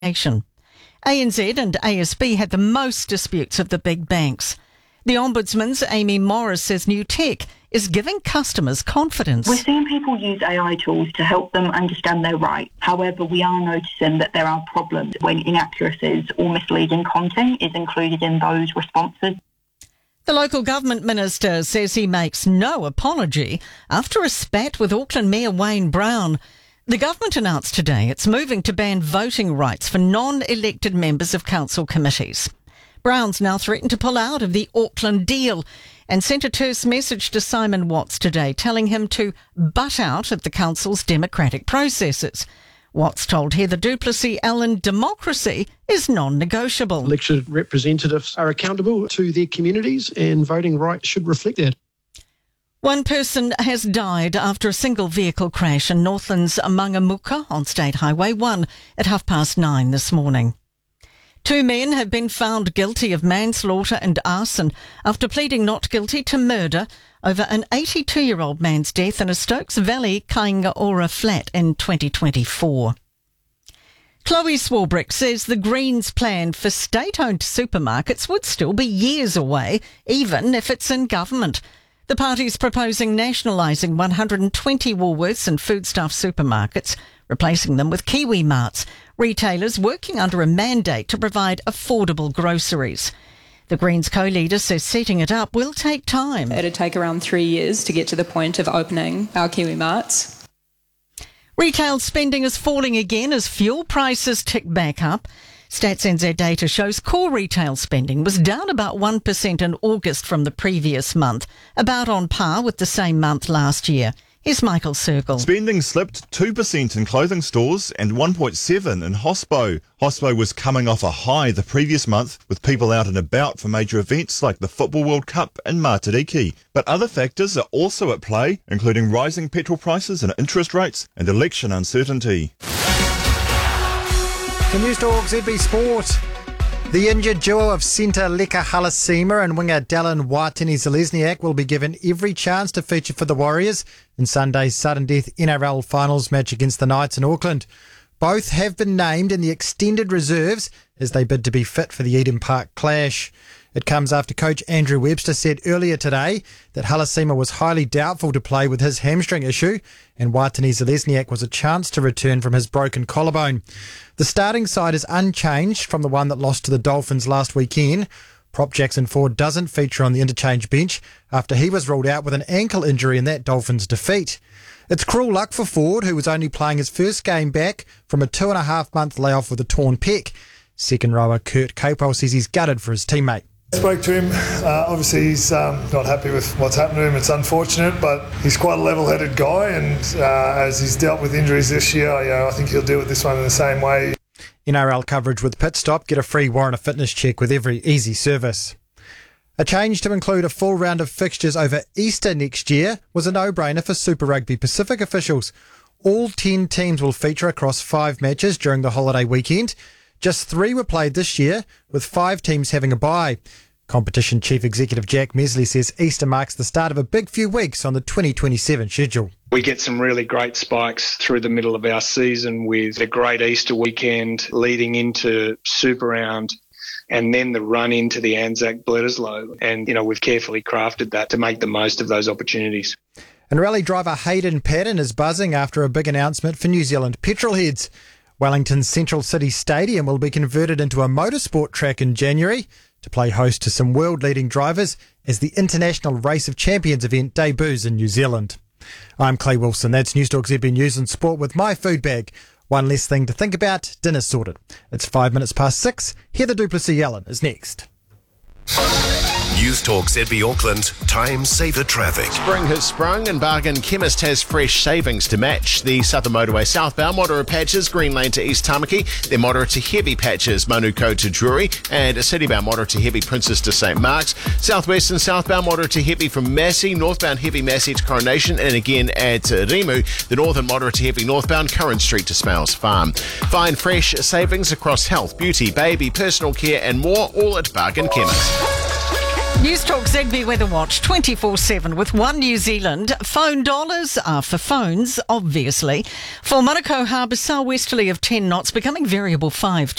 ANZ and ASB had the most disputes of the big banks. The Ombudsman's Amy Morris says new tech is giving customers confidence. We're seeing people use AI tools to help them understand their rights. However, we are noticing that there are problems when inaccuracies or misleading content is included in those responses. The local government minister says he makes no apology after a spat with Auckland Mayor Wayne Brown. The government announced today it's moving to ban voting rights for non-elected members of council committees. Brown's now threatened to pull out of the Auckland deal and sent a terse message to Simon Watts today telling him to butt out of the council's democratic processes. Watts told Heather du Plessis-Allen democracy is non-negotiable. Elected representatives are accountable to their communities and voting rights should reflect that. One person has died after a single vehicle crash in Northland's Mangamuka on State Highway 1 at 9:30 this morning. 2 men have been found guilty of manslaughter and arson after pleading not guilty to murder over an 82-year-old man's death in a Stokes Valley Kaingaora flat in 2024. Chloe Swarbrick says the Greens' plan for state-owned supermarkets would still be years away, even if it's in government. The party's proposing nationalising 120 Woolworths and Foodstuff supermarkets, replacing them with Kiwi Marts, retailers working under a mandate to provide affordable groceries. The Greens co-leader says setting it up will take time. It'd take around 3 years to get to the point of opening our Kiwi Marts. Retail spending is falling again as fuel prices tick back up. Stats NZ data shows core retail spending was down about 1% in August from the previous month, about on par with the same month last year. Here's Michael Circle. Spending slipped 2% in clothing stores and 1.7% in hospo. Hospo was coming off a high the previous month with people out and about for major events like the Football World Cup and Matariki. But other factors are also at play, including rising petrol prices and interest rates and election uncertainty. To News Talk ZB Sport. The injured duo of centre Leka Halasima and winger Dallin Watene-Zelezniak will be given every chance to feature for the Warriors in Sunday's sudden death NRL finals match against the Knights in Auckland. Both have been named in the extended reserves as they bid to be fit for the Eden Park clash. It comes after coach Andrew Webster said earlier today that Halasima was highly doubtful to play with his hamstring issue and Watene-Zelezniak was a chance to return from his broken collarbone. The starting side is unchanged from the one that lost to the Dolphins last weekend. Prop Jackson Ford doesn't feature on the interchange bench after he was ruled out with an ankle injury in that Dolphins defeat. It's cruel luck for Ford, who was only playing his first game back from a 2.5-month layoff with a torn pec. Second rower Kurt Capewell says he's gutted for his teammate. I spoke to him. Obviously, he's not happy with what's happened to him. It's unfortunate, but he's quite a level-headed guy, and as he's dealt with injuries this year, I think he'll deal with this one in the same way. NRL coverage with Pit Stop. Get a free Warrant of Fitness check with every easy service. A change to include a full round of fixtures over Easter next year was a no-brainer for Super Rugby Pacific officials. All 10 teams will feature across 5 matches during the holiday weekend. Just 3 were played this year, with 5 teams having a bye. Competition Chief Executive Jack Mesley says Easter marks the start of a big few weeks on the 2027 schedule. We get some really great spikes through the middle of our season with a great Easter weekend leading into Super Round and then the run into the Anzac Bledisloe. And, we've carefully crafted that to make the most of those opportunities. And rally driver Hayden Paddon is buzzing after a big announcement for New Zealand petrolheads. Wellington's Central City Stadium will be converted into a motorsport track in January to play host to some world-leading drivers as the International Race of Champions event debuts in New Zealand. I'm Clay Wilson. That's News Talk ZB News and Sport with my food bag. One less thing to think about, dinner sorted. It's 5 minutes past 6. Heather du Plessis-Allen is next. News Talk ZB Auckland, time saver traffic. Spring has sprung and Bargain Chemist has fresh savings to match. The Southern Motorway southbound moderate patches, Green Lane to East Tamaki. Then moderate to heavy patches, Manuko to Drury. And a citybound moderate to heavy Princess to St Mark's. Southwest and southbound moderate to heavy from Massey. Northbound heavy Massey to Coronation. And again at Rimu. The northern moderate to heavy northbound Curran Street to Smales Farm. Find fresh savings across health, beauty, baby, personal care and more, all at Bargain Chemist. News Talk ZB Weather Watch 24/7 with One New Zealand. Phone dollars are for phones, obviously. For Manukau Harbour, southwesterly of 10 knots, becoming variable 5